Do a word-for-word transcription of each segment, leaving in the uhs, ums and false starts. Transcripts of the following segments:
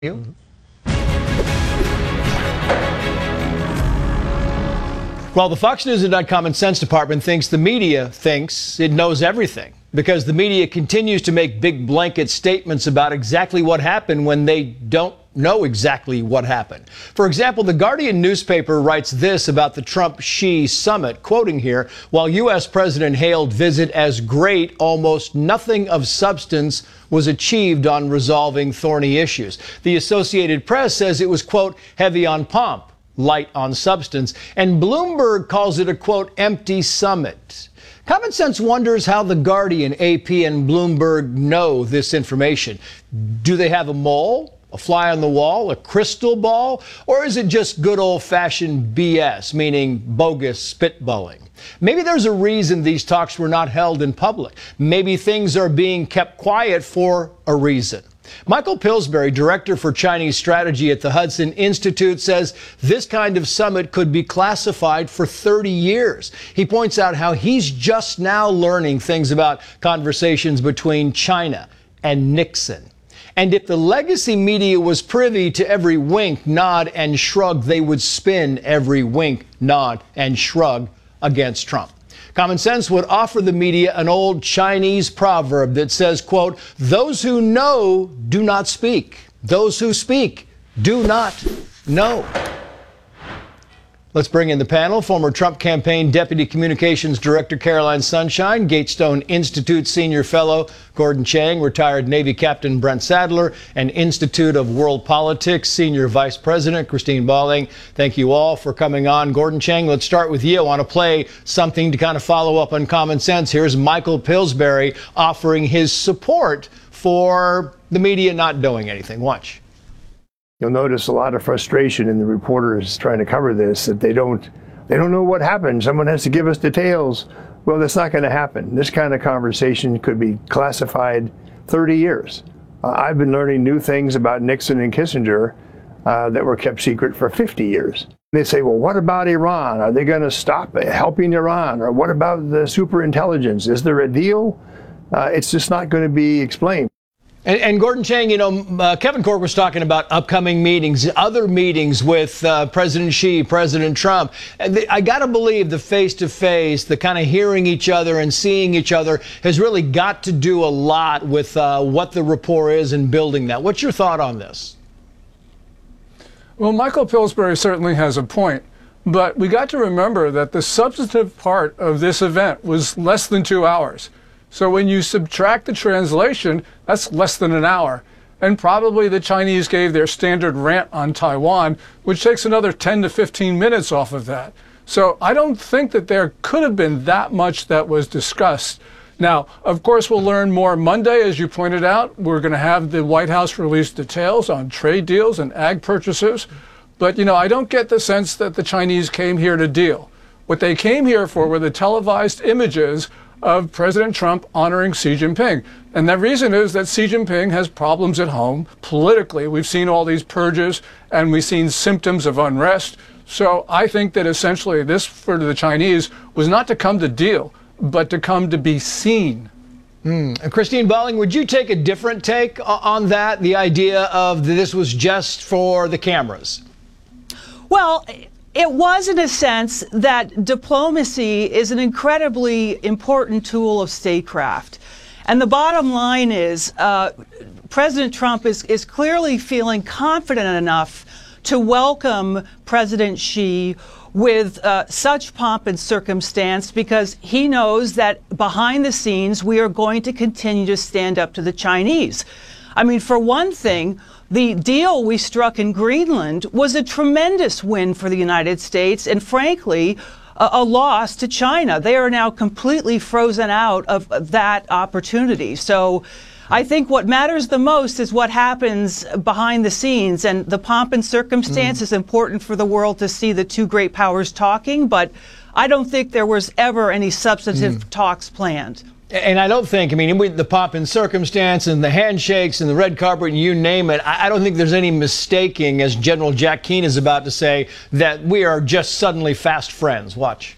You? Well, the Fox News and Common Sense department thinks the media thinks it knows everything because the media continues to make big blanket statements about exactly what happened when they don't know exactly what happened. For example, the Guardian newspaper writes this about the Trump-Xi summit, quoting here, while U S President hailed visit as great, almost nothing of substance was achieved on resolving thorny issues. The Associated Press says it was, quote, heavy on pomp, light on substance, and Bloomberg calls it a, quote, empty summit. Common Sense wonders how the Guardian, A P, and Bloomberg know this information. Do they have a mole? A fly on the wall, a crystal ball, or is it just good old-fashioned B S, meaning bogus spitballing? Maybe there's a reason these talks were not held in public. Maybe things are being kept quiet for a reason. Michael Pillsbury, director for Chinese strategy at the Hudson Institute, says this kind of summit could be classified for thirty years. He points out how he's just now learning things about conversations between China and Nixon. And if the legacy media was privy to every wink, nod, and shrug, they would spin every wink, nod, and shrug against Trump. Common Sense would offer the media an old Chinese proverb that says, quote, those who know do not speak. Those who speak do not know. Let's bring in the panel. Former Trump campaign Deputy Communications Director Caroline Sunshine, Gatestone Institute Senior Fellow Gordon Chang, retired Navy Captain Brent Sadler, and Institute of World Politics Senior Vice President Christine Balling. Thank you all for coming on. Gordon Chang, let's start with you. I want to play something to kind of follow up on Common Sense. Here's Michael Pillsbury offering his support for the media not doing anything. Watch. You'll notice a lot of frustration in the reporters trying to cover this, that they don't they don't know what happened. Someone has to give us details. Well, that's not going to happen. This kind of conversation could be classified thirty years. Uh, I've been learning new things about Nixon and Kissinger uh, that were kept secret for fifty years. They say, well, what about Iran? Are they going to stop helping Iran? Or what about the superintelligence? Is there a deal? Uh, it's just not going to be explained. And, and Gordon Chang, you know, uh, Kevin Corke was talking about upcoming meetings, other meetings with uh, President Xi, President Trump. The, I got to believe the face-to-face, the kind of hearing each other and seeing each other has really got to do a lot with uh, what the rapport is and building that. What's your thought on this? Well, Michael Pillsbury certainly has a point, but we got to remember that the substantive part of this event was less than two hours. So when you subtract the translation, that's less than an hour. And probably the Chinese gave their standard rant on Taiwan, which takes another ten to fifteen minutes off of that. So I don't think that there could have been that much that was discussed. Now, of course, we'll learn more Monday, as you pointed out. We're going to have the White House release details on trade deals and ag purchases. But, you know, I don't get the sense that the Chinese came here to deal. What they came here for were the televised images of President Trump honoring Xi Jinping. And the reason is that Xi Jinping has problems at home politically. We've seen all these purges and we've seen symptoms of unrest. So I think that essentially this for the Chinese was not to come to deal, but to come to be seen. Mm. Christine Balling, would you take a different take on that, the idea of this was just for the cameras? Well, it was in a sense that diplomacy is an incredibly important tool of statecraft. And the bottom line is uh, President Trump is, is clearly feeling confident enough to welcome President Xi with uh, such pomp and circumstance because he knows that behind the scenes we are going to continue to stand up to the Chinese. I mean, for one thing, the deal we struck in Greenland was a tremendous win for the United States and, frankly, a, a loss to China. They are now completely frozen out of that opportunity. So I think what matters the most is what happens behind the scenes, and the pomp and circumstance mm. is important for the world to see the two great powers talking, but I don't think there was ever any substantive mm. talks planned. And I don't think, I mean, with the pomp and circumstance and the handshakes and the red carpet and you name it, I don't think there's any mistaking, as General Jack Keane is about to say, that we are just suddenly fast friends. Watch.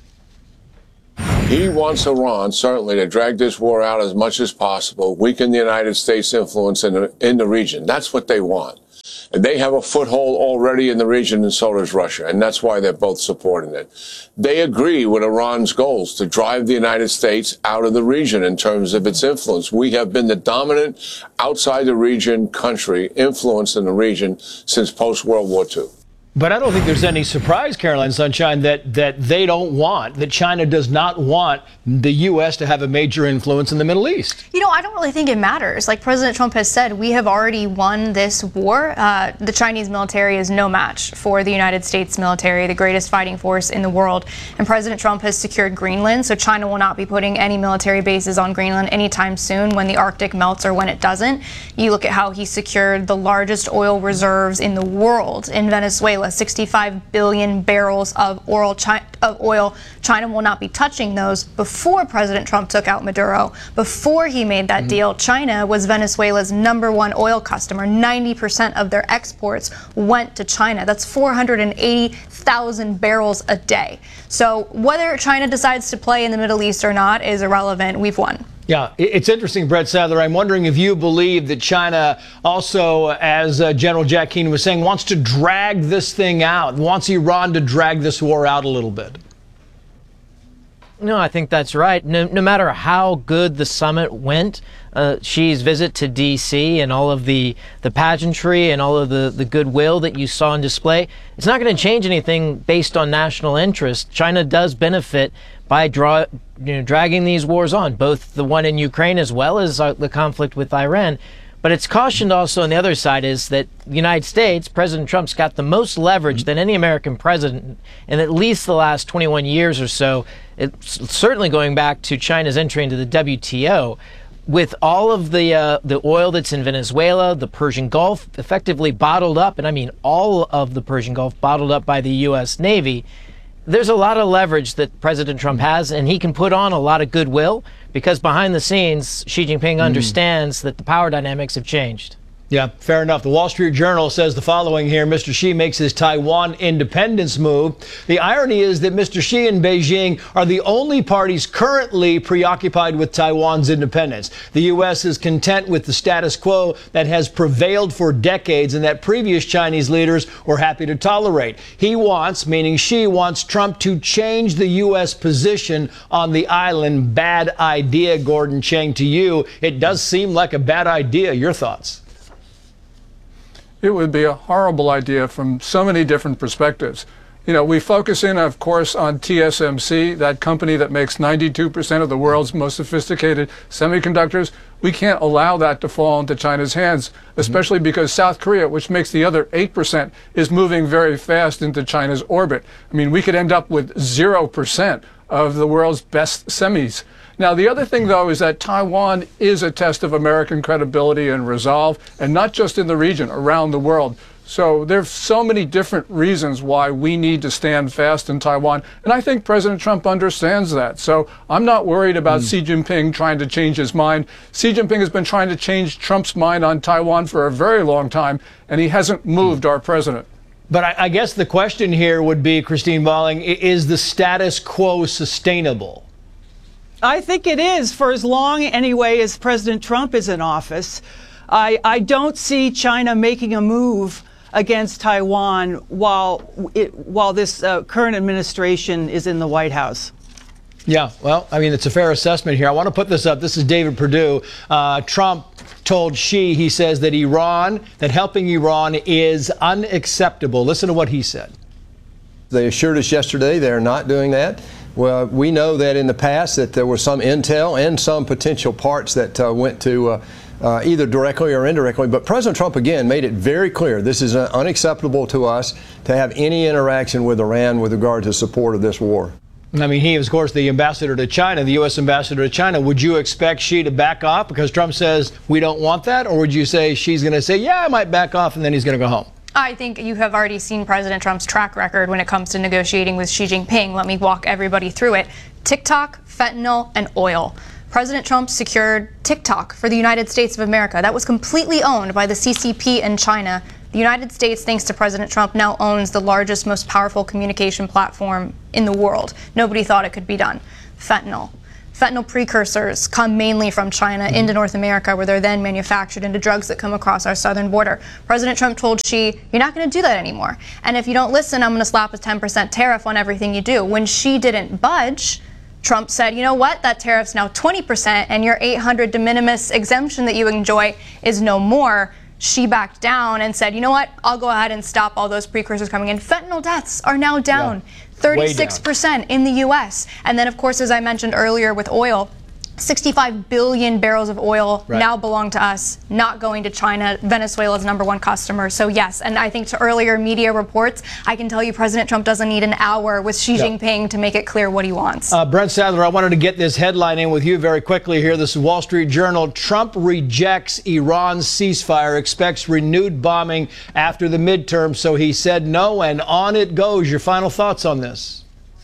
He wants Iran, certainly, to drag this war out as much as possible, weaken the United States' influence in the, in the region. That's what they want. They have a foothold already in the region, and so does Russia, and that's why they're both supporting it. They agree with Iran's goals to drive the United States out of the region in terms of its influence. We have been the dominant outside the region country, influence in the region since post-World War Two. But I don't think there's any surprise, Caroline Sunshine, that, that they don't want, that China does not want the U S to have a major influence in the Middle East. You know, I don't really think it matters. Like President Trump has said, we have already won this war. Uh, the Chinese military is no match for the United States military, the greatest fighting force in the world. And President Trump has secured Greenland, so China will not be putting any military bases on Greenland anytime soon when the Arctic melts or when it doesn't. You look at how he secured the largest oil reserves in the world in Venezuela. sixty-five billion barrels of oil. Of oil. China will not be touching those. Before President Trump took out Maduro, before he made that mm-hmm. deal, China was Venezuela's number one oil customer. ninety percent of their exports went to China. That's four hundred eighty thousand barrels a day. So whether China decides to play in the Middle East or not is irrelevant. We've won. Yeah, it's interesting, Brett Sadler. I'm wondering if you believe that China also, as uh, General Jack Keane was saying, wants to drag this thing out, wants Iran to drag this war out a little bit. No, I think that's right. No, no matter how good the summit went, uh, Xi's visit to D C and all of the, the pageantry and all of the, the goodwill that you saw on display, it's not going to change anything based on national interest. China does benefit by draw, you know, dragging these wars on, both the one in Ukraine as well as uh, the conflict with Iran. But it's cautioned also on the other side is that the United States, President Trump's got the most leverage than any American president in at least the last twenty-one years or so. It's certainly going back to China's entry into the W T O. With all of the uh, the oil that's in Venezuela, the Persian Gulf effectively bottled up, and I mean all of the Persian Gulf bottled up by the U S Navy, there's a lot of leverage that President Trump has, and he can put on a lot of goodwill because behind the scenes, Xi Jinping mm. understands that the power dynamics have changed. Yeah, fair enough. The Wall Street Journal says the following here. Mister Xi makes his Taiwan independence move. The irony is that Mister Xi and Beijing are the only parties currently preoccupied with Taiwan's independence. The U S is content with the status quo that has prevailed for decades and that previous Chinese leaders were happy to tolerate. He wants, meaning Xi wants, Trump to change the U S position on the island. Bad idea, Gordon Chang, to you. It does seem like a bad idea. Your thoughts? It would be a horrible idea from so many different perspectives. You know, we focus in, of course, on T S M C, that company that makes ninety-two percent of the world's most sophisticated semiconductors. We can't allow that to fall into China's hands, especially mm-hmm. because South Korea, which makes the other eight percent, is moving very fast into China's orbit. I mean, we could end up with zero percent of the world's best semis. Now, the other thing, though, is that Taiwan is a test of American credibility and resolve, and not just in the region, around the world. So there's so many different reasons why we need to stand fast in Taiwan, and I think President Trump understands that. So I'm not worried about mm. Xi Jinping trying to change his mind. Xi Jinping has been trying to change Trump's mind on Taiwan for a very long time, and he hasn't moved mm. our president. But I, I guess the question here would be, Christine Bolling, is the status quo sustainable? I think it is, for as long, anyway, as President Trump is in office. I, I don't see China making a move against Taiwan while it, while this uh, current administration is in the White House. Yeah, well, I mean, it's a fair assessment here. I want to put this up. This is David Perdue. Uh, Trump told Xi, he says that Iran, that helping Iran is unacceptable. Listen to what he said. They assured us yesterday they're not doing that. Well, we know that in the past that there was some intel and some potential parts that uh, went to uh, uh, either directly or indirectly. But President Trump, again, made it very clear this is uh, unacceptable to us to have any interaction with Iran with regard to support of this war. I mean, he is, of course, the ambassador to China, the U S ambassador to China. Would you expect Xi to back off because Trump says we don't want that? Or would you say Xi's going to say, yeah, I might back off, and then he's going to go home? I think you have already seen President Trump's track record when it comes to negotiating with Xi Jinping. Let me walk everybody through it. TikTok, fentanyl, and oil. President Trump secured TikTok for the United States of America. That was completely owned by the C C P in China. The United States, thanks to President Trump, now owns the largest, most powerful communication platform in the world. Nobody thought it could be done. Fentanyl. Fentanyl precursors come mainly from China mm-hmm. into North America, where they're then manufactured into drugs that come across our southern border. President Trump told Xi, you're not going to do that anymore. And if you don't listen, I'm going to slap a ten percent tariff on everything you do. When Xi didn't budge, Trump said, you know what, that tariff's now twenty percent and your eight hundred de minimis exemption that you enjoy is no more. She backed down and said, you know what, I'll go ahead and stop all those precursors coming in. Fentanyl deaths are now down. Yeah. thirty-six percent in the U S. And then, of course, as I mentioned earlier with oil, sixty-five billion barrels of oil right. now belong to us, not going to China. Venezuela's number one customer. So, yes, and I think to earlier media reports, I can tell you President Trump doesn't need an hour with Xi yeah. Jinping to make it clear what he wants. Uh, Brent Sadler, I wanted to get this headline in with you very quickly here. This is Wall Street Journal. Trump rejects Iran's ceasefire, expects renewed bombing after the midterm. So he said no, and on it goes. Your final thoughts on this?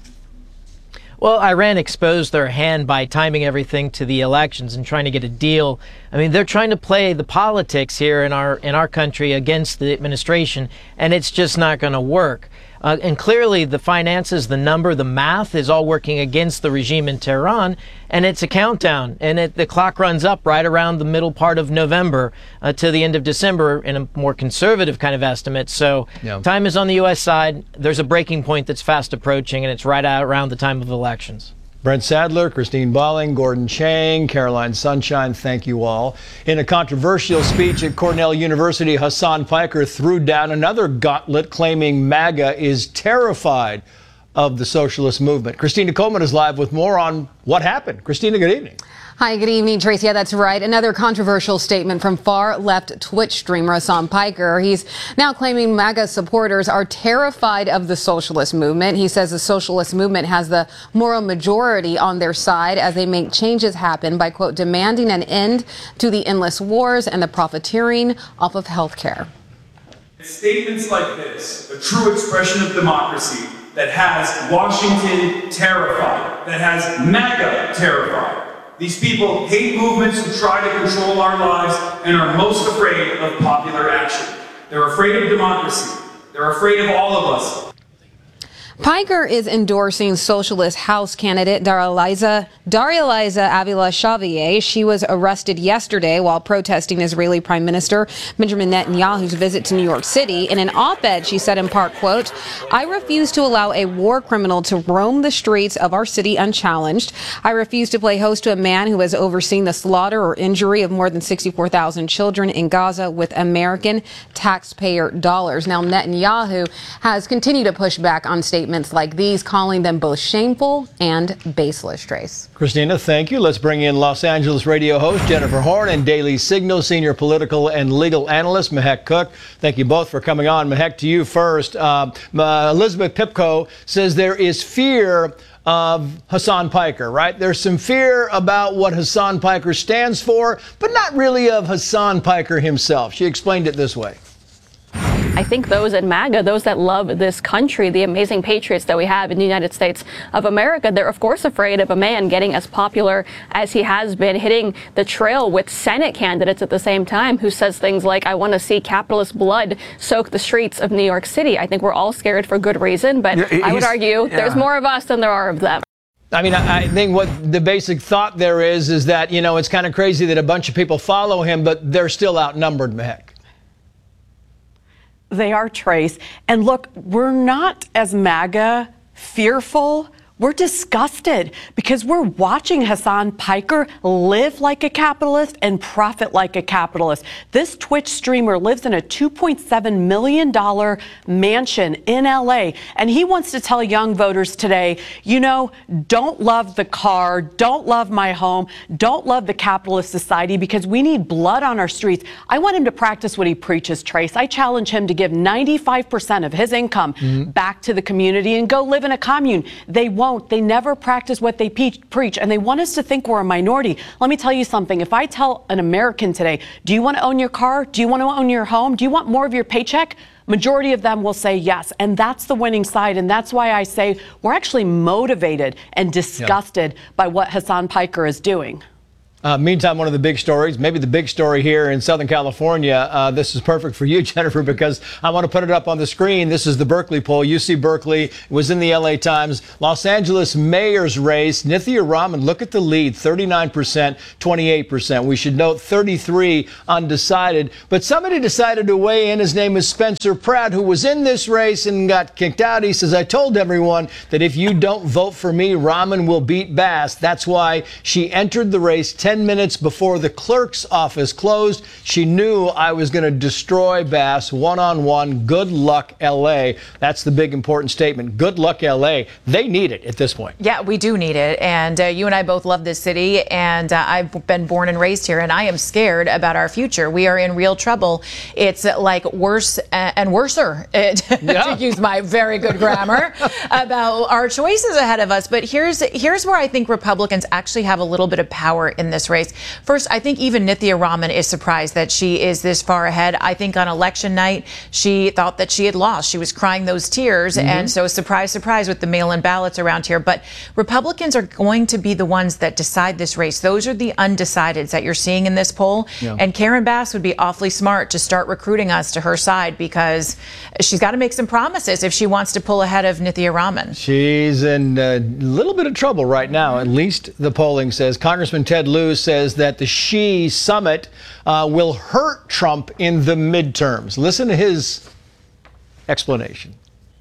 Well, Iran exposed their hand by timing everything to the elections and trying to get a deal. I mean, they're trying to play the politics here in our in our country against the administration, and it's just not going to work. Uh, and clearly, the finances, the number, the math is all working against the regime in Tehran, and it's a countdown. And it, the clock runs up right around the middle part of November uh, to the end of December in a more conservative kind of estimate. So yeah. time is on the U S side. There's a breaking point that's fast approaching, and it's right out around the time of elections. Brent Sadler, Christine Balling, Gordon Chang, Caroline Sunshine, thank you all. In a controversial speech at Cornell University, Hasan Piker threw down another gauntlet claiming MAGA is terrified of the socialist movement. Christina Coleman is live with more on what happened. Christina, good evening. Hi, good evening, Tracy. Yeah, that's right. Another controversial statement from far-left Twitch streamer Hasan Piker. He's now claiming MAGA supporters are terrified of the socialist movement. He says the socialist movement has the moral majority on their side as they make changes happen by, quote, demanding an end to the endless wars and the profiteering off of health care. Statements like this, a true expression of democracy that has Washington terrified, that has MAGA terrified. These people hate movements who try to control our lives and are most afraid of popular action. They're afraid of democracy. They're afraid of all of us. Piker is endorsing socialist House candidate Darya Darya Avila Xavier. She was arrested yesterday while protesting Israeli Prime Minister Benjamin Netanyahu's visit to New York City. In an op-ed, she said in part, quote, I refuse to allow a war criminal to roam the streets of our city unchallenged. I refuse to play host to a man who has overseen the slaughter or injury of more than sixty-four thousand children in Gaza with American taxpayer dollars. Now, Netanyahu has continued to push back on statements like these, calling them both shameful and baseless, Trace. Christina, thank you. Let's bring in Los Angeles radio host Jennifer Horn and Daily Signal senior political and legal analyst Mehek Cook. Thank you both for coming on. Mehek, to you first. Uh, uh, Elizabeth Pipko says there is fear of Hasan Piker, right? There's some fear about what Hasan Piker stands for, but not really of Hasan Piker himself. She explained it this way. I think those in MAGA, those that love this country, the amazing patriots that we have in the United States of America, they're of course afraid of a man getting as popular as he has been, hitting the trail with Senate candidates at the same time, who says things like, I want to see capitalist blood soak the streets of New York City. I think we're all scared for good reason, but yeah, I would argue yeah. there's more of us than there are of them. I mean, I think what the basic thought there is, is that, you know, it's kind of crazy that a bunch of people follow him, but they're still outnumbered, Mehek. They are, Trace. And look, we're not as MAGA fearful. We're disgusted because we're watching Hasan Piker live like a capitalist and profit like a capitalist. This Twitch streamer lives in a two point seven million dollars mansion in L A, and he wants to tell young voters today, you know, don't love the car, don't love my home, don't love the capitalist society because we need blood on our streets. I want him to practice what he preaches, Trace. I challenge him to give ninety-five percent of his income mm-hmm. back to the community and go live in a commune. They won't. They never practice what they pe- preach, and they want us to think we're a minority. Let me tell you something. If I tell an American today, do you want to own your car? Do you want to own your home? Do you want more of your paycheck? Majority of them will say yes, and that's the winning side, and that's why I say we're actually motivated and disgusted yeah. by what Hasan Piker is doing. Uh, meantime, one of the big stories, maybe the big story here in Southern California, uh, this is perfect for you, Jennifer, because I want to put it up on the screen. This is the Berkeley poll. U C Berkeley was in the L A Times. Los Angeles mayor's race, Nithya Raman, look at the lead, thirty-nine percent, twenty-eight percent. We should note thirty-three undecided. But somebody decided to weigh in. His name is Spencer Pratt, who was in this race and got kicked out. He says, I told everyone that if you don't vote for me, Raman will beat Bass. That's why she entered the race ten minutes before the clerk's office closed. She knew I was going to destroy Bass one-on-one. Good luck, L A. That's the big important statement. Good luck, L A. They need it at this point. Yeah, we do need it. And uh, you and I both love this city. And uh, I've been born and raised here. And I am scared about our future. We are in real trouble. It's uh, like worse uh, and worser, uh, to use my very good grammar, about our choices ahead of us. But here's, here's where I think Republicans actually have a little bit of power in this race. First, I think even Nithya Raman is surprised that she is this far ahead. I think on election night, she thought that she had lost. She was crying those tears. Mm-hmm. And so surprise, surprise with the mail-in ballots around here. But Republicans are going to be the ones that decide this race. Those are the undecideds that you're seeing in this poll. Yeah. And Karen Bass would be awfully smart to start recruiting us to her side, because she's got to make some promises if she wants to pull ahead of Nithya Raman. She's in a little bit of trouble right now. At least the polling says. Congressman Ted Lieu says that the Xi summit uh, will hurt Trump in the midterms. Listen to his explanation.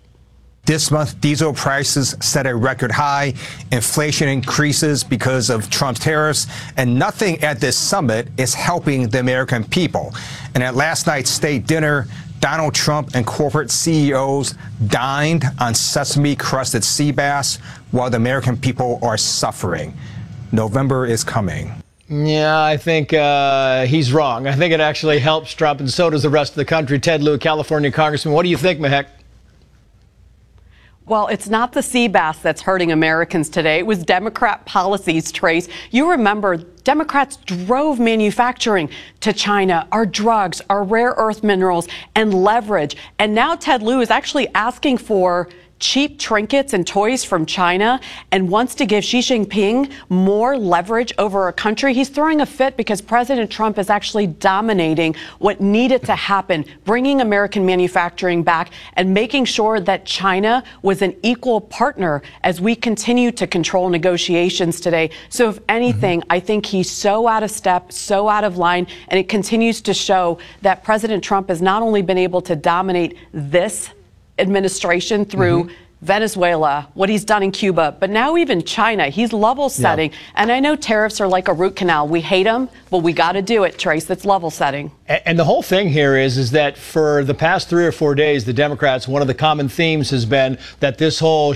This month, diesel prices set a record high. Inflation increases because of Trump's tariffs, and nothing at this summit is helping the American people. And at last night's state dinner, Donald Trump and corporate C E Os dined on sesame-crusted sea bass while the American people are suffering. November is coming. Yeah, I think uh, he's wrong. I think it actually helps Trump, and so does the rest of the country. Ted Lieu, California congressman. What do you think, Mehek? Well, it's not the sea bass that's hurting Americans today. It was Democrat policies, Trace. You remember Democrats drove manufacturing to China, our drugs, our rare earth minerals, and leverage. And now Ted Lieu is actually asking for cheap trinkets and toys from China and wants to give Xi Jinping more leverage over a country. He's throwing a fit because President Trump is actually dominating what needed to happen, bringing American manufacturing back and making sure that China was an equal partner as we continue to control negotiations today. So if anything, mm-hmm. I think he's so out of step, so out of line, and it continues to show that President Trump has not only been able to dominate this administration through mm-hmm. Venezuela, what he's done in Cuba, but now even China. He's level setting. Yeah. And I know tariffs are like a root canal. We hate them, but we got to do it, Trace. It's level setting. And the whole thing here is, is that for the past three or four days, the Democrats, one of the common themes has been that this whole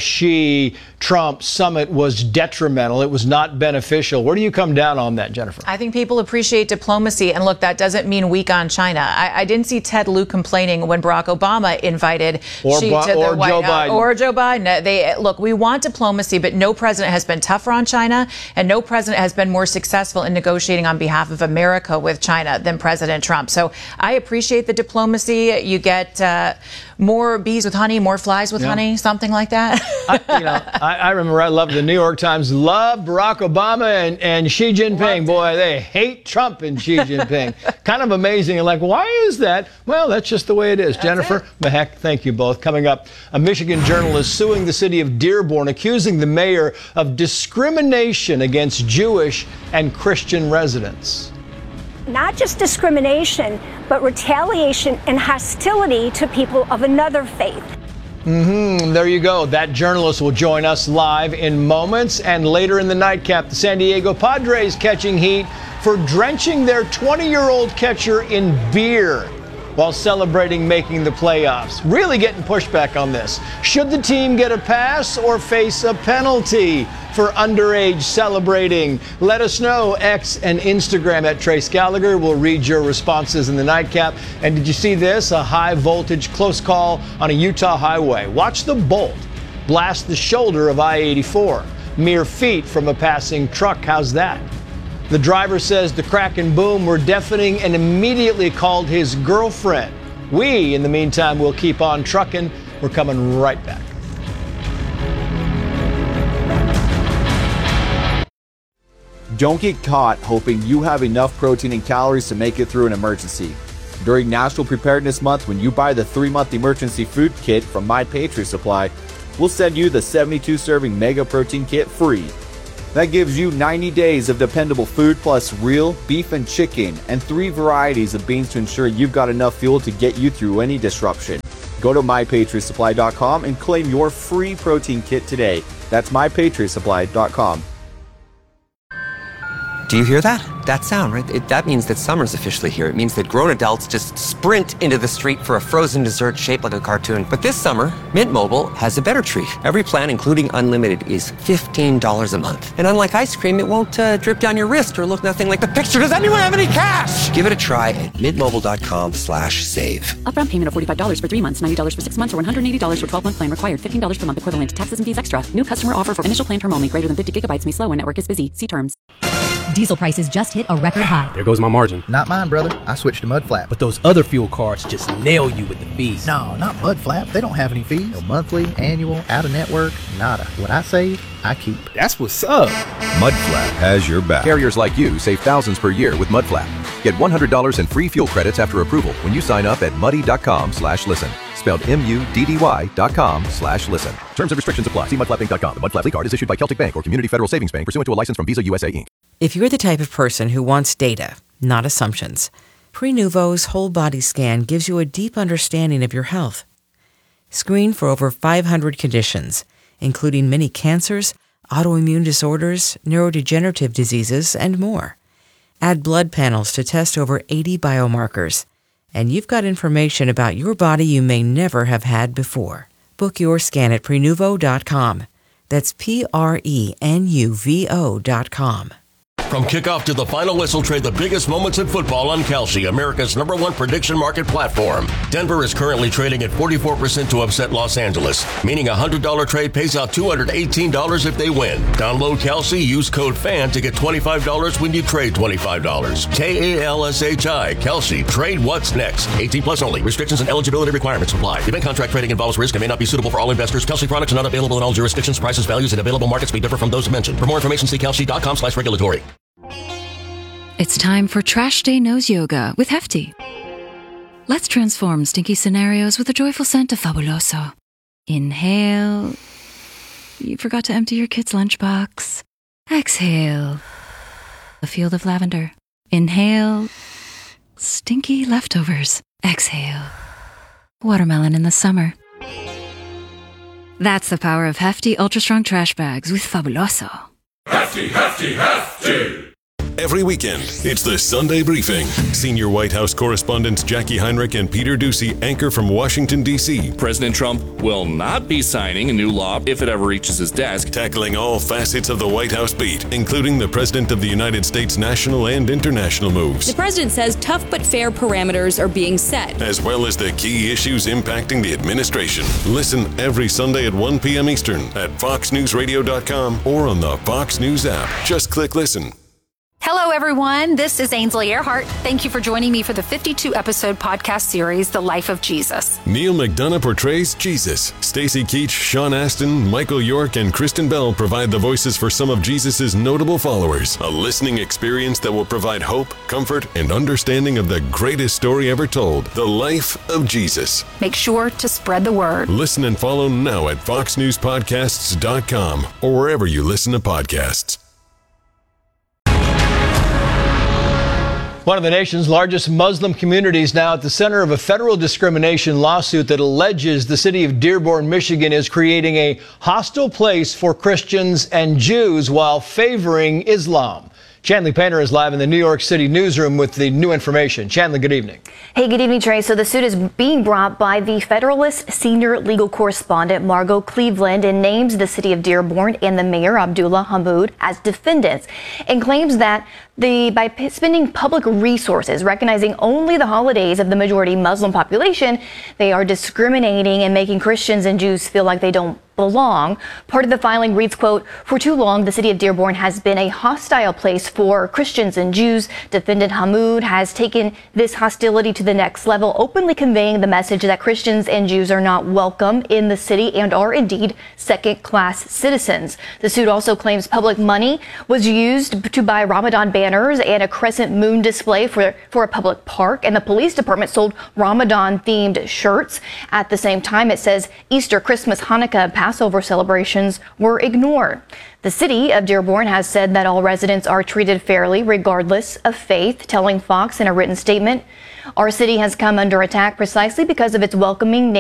Xi-Trump summit was detrimental. It was not beneficial. Where do you come down on that, Jennifer? I think people appreciate diplomacy. And look, that doesn't mean weak on China. I, I didn't see Ted Lieu complaining when Barack Obama invited or Xi Bo- to the or White Joe House. Biden. Or Joe Biden. They, look, we want diplomacy, but no president has been tougher on China, and no president has been more successful in negotiating on behalf of America with China than President Trump. So I appreciate the diplomacy. You get uh, more bees with honey, more flies with yeah. honey, something like that. I, you know, I, I remember I loved the New York Times, loved Barack Obama and, and Xi Jinping. Boy, they hate Trump and Xi Jinping. Kind of amazing. And like, why is that? Well, that's just the way it is. That's Jennifer, it. Mehek, thank you both. Coming up, a Michigan journalist suing the city of Dearborn, accusing the mayor of discrimination against Jewish and Christian residents. Not just discrimination, but retaliation and hostility to people of another faith. Mm-hmm. There you go. That journalist will join us live in moments. And later in the nightcap, the San Diego Padres catching heat for drenching their twenty-year-old catcher in beer while celebrating making the playoffs. Really getting pushback on this. Should the team get a pass or face a penalty for underage celebrating? Let us know. X and Instagram at Trace Gallagher. We'll read your responses in the nightcap. And did you see this? A high voltage close call on a Utah highway. Watch the bolt blast the shoulder of I eighty-four. Mere feet from a passing truck. How's that? The driver says the crack and boom were deafening and immediately called his girlfriend. We, in the meantime, will keep on trucking. We're coming right back. Don't get caught hoping you have enough protein and calories to make it through an emergency. During National Preparedness Month, when you buy the three-month emergency food kit from My Patriot Supply, we'll send you the seventy-two serving Mega Protein Kit free. That gives you ninety days of dependable food plus real beef and chicken and three varieties of beans to ensure you've got enough fuel to get you through any disruption. Go to my patriot supply dot com and claim your free protein kit today. That's my patriot supply dot com. Do you hear that? That sound, right? It, that means that summer's officially here. It means that grown adults just sprint into the street for a frozen dessert shaped like a cartoon. But this summer, Mint Mobile has a better treat. Every plan, including unlimited, is fifteen dollars a month. And unlike ice cream, it won't uh, drip down your wrist or look nothing like the picture. Does anyone have any cash? Give it a try at mintmobile.com slash save. Upfront payment of forty-five dollars for three months, ninety dollars for six months, or one hundred eighty dollars for twelve-month plan required. fifteen dollars per month equivalent to taxes and fees extra. New customer offer for initial plan term only. Greater than fifty gigabytes may slow when network is busy. See terms. Diesel prices just hit a record high. There goes my margin. Not mine, brother. I switched to Mudflap. But those other fuel cards just nail you with the fees. No, not Mudflap. They don't have any fees. No monthly, annual, out-of-network, nada. What I save, I keep. That's what's up. Mudflap has your back. Carriers like you save thousands per year with Mudflap. Get one hundred dollars in free fuel credits after approval when you sign up at muddy.com slash listen. Spelled M U D D Y dot com slash listen. Terms and restrictions apply. See mudflap inc dot com. The Mudflap Lead Card is issued by Celtic Bank or Community Federal Savings Bank pursuant to a license from Visa U S A Incorporated. If you're the type of person who wants data, not assumptions, Prenuvo's whole body scan gives you a deep understanding of your health. Screen for over five hundred conditions, including many cancers, autoimmune disorders, neurodegenerative diseases, and more. Add blood panels to test over eighty biomarkers, and you've got information about your body you may never have had before. Book your scan at prenuvo dot com. That's P R E N U V O dot com. From kickoff to the final whistle, trade the biggest moments in football on Kalshi, America's number one prediction market platform. Denver is currently trading at forty-four percent to upset Los Angeles, meaning a one hundred dollars trade pays out two hundred eighteen dollars if they win. Download Kalshi, use code FAN to get twenty-five dollars when you trade twenty-five dollars. K A L S H I, Kalshi. Trade what's next. eighteen plus only. Restrictions and eligibility requirements apply. Event contract trading involves risk and may not be suitable for all investors. Kalshi products are not available in all jurisdictions. Prices, values, and available markets may differ from those mentioned. For more information, see kalshi dot com slash regulatory. It's time for Trash Day Nose Yoga with Hefty. Let's transform stinky scenarios with a joyful scent of Fabuloso. Inhale. You forgot to empty your kid's lunchbox. Exhale. A field of lavender. Inhale. Stinky leftovers. Exhale. Watermelon in the summer. That's the power of Hefty Ultra Strong Trash Bags with Fabuloso. Hefty, hefty, hefty! Every weekend, it's the Sunday Briefing. Senior White House correspondents Jackie Heinrich and Peter Doocy anchor from Washington, D C President Trump will not be signing a new law if it ever reaches his desk. Tackling all facets of the White House beat, including the President of the United States national and international moves. The president says tough but fair parameters are being set, as well as the key issues impacting the administration. Listen every Sunday at one p.m. Eastern at fox news radio dot com or on the Fox News app. Just click listen. Hello, everyone. This is Ainsley Earhart. Thank you for joining me for the fifty-two episode podcast series, The Life of Jesus. Neil McDonough portrays Jesus. Stacy Keach, Sean Astin, Michael York, and Kristen Bell provide the voices for some of Jesus' notable followers. A listening experience that will provide hope, comfort, and understanding of the greatest story ever told, The Life of Jesus. Make sure to spread the word. Listen and follow now at fox news podcasts dot com or wherever you listen to podcasts. One of the nation's largest Muslim communities now at the center of a federal discrimination lawsuit that alleges the city of Dearborn, Michigan is creating a hostile place for Christians and Jews while favoring Islam. Chandler Painter is live in the New York City newsroom with the new information. Chandler, good evening. Hey, good evening, Trey. So the suit is being brought by the Federalist senior legal correspondent Margot Cleveland and names the city of Dearborn and the mayor Abdullah Hammoud as defendants and claims that the by spending public resources, recognizing only the holidays of the majority Muslim population, they are discriminating and making Christians and Jews feel like they don't belong. Part of the filing reads, quote, "For too long, the city of Dearborn has been a hostile place for Christians and Jews. Defendant Hammoud has taken this hostility to the next level, openly conveying the message that Christians and Jews are not welcome in the city and are indeed second-class citizens." The suit also claims public money was used to buy Ramadan banners and a crescent moon display for, for a public park, and the police department sold Ramadan-themed shirts. At the same time, it says Easter, Christmas, Hanukkah, and Passover celebrations were ignored. The city of Dearborn has said that all residents are treated fairly regardless of faith, telling Fox in a written statement, "Our city has come under attack precisely because of its welcoming nature."